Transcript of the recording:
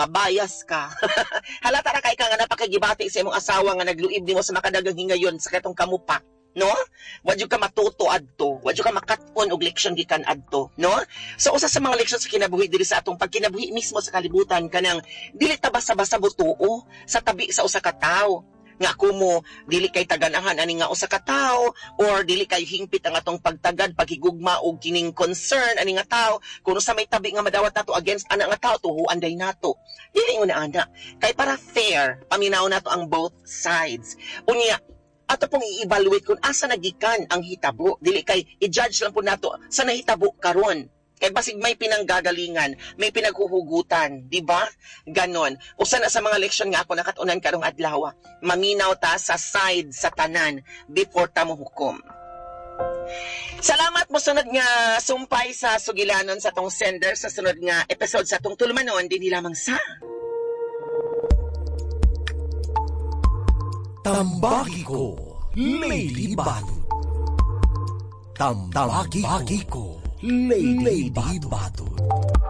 bias ka. Halata ra kay ka nga napakagibati sa imong asawa nga nagluib nimo sa makadagang hingayon sa katong kamupa. No? Wadyo ka matuto adto, wadyo ka makat-on og leksyon gikan adto, no? So usa sa mga leksyon sa kinabuhi diri sa atong pagkinabuhi mismo sa kalibutan kanang dili ta basta-basta butuo sa tabi sa usa ka tawo. Nga ako mo dili kay taganahan ani nga usa ka tawo or dili kay hingpit ang atong pagtagad paghigugma og kining concern ani nga tawo kuno sa may tabi nga madawat nato against ana nga tawo tuhuan day nato. Dili una ana kay para fair paminaw nato ang both sides. Unya ato pong i-evaluate kung asa nagikan ang hitabo. Dili kay i-judge lang po nato sa nahitabo karon. Kay basig may pinanggagalingan, may pinaghuhugutan, di ba? Ganon. Usa na sa mga leksyon nga ako nakatunan karong adlaw, maminaw ta sa side sa tanan before ta mohukom. Salamat mo sunod nga sumpay sa sugilanon sa tong sender sa sunod nga episode sa tong tulumanon dinhi lamang sa Tambagi ko, Lady Balut. Tambagi ko, Lady Balut.